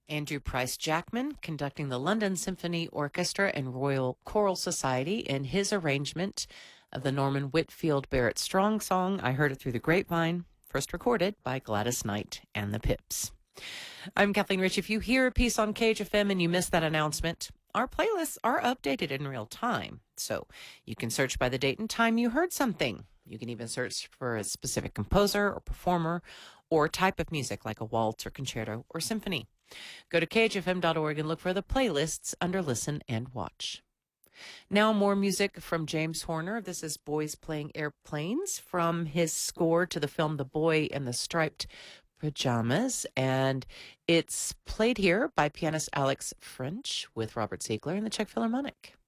Andrew Price Jackman conducting the London Symphony Orchestra and Royal Choral Society in his arrangement of the Norman Whitfield Barrett Strong song, I Heard It Through the Grapevine, first recorded by Gladys Knight and the Pips. I'm Kathleen Rich. If you hear a piece on KHFM and you missed that announcement, our playlists are updated in real time. So you can search by the date and time you heard something. You can even search for a specific composer or performer or type of music like a waltz or concerto or symphony. Go to khfm.org and look for the playlists under Listen and Watch. Now more music from James Horner. This is Boys Playing Airplanes from his score to the film The Boy in the Striped Pajamas, and it's played here by pianist Alex French with Robert Ziegler and the Czech Philharmonic.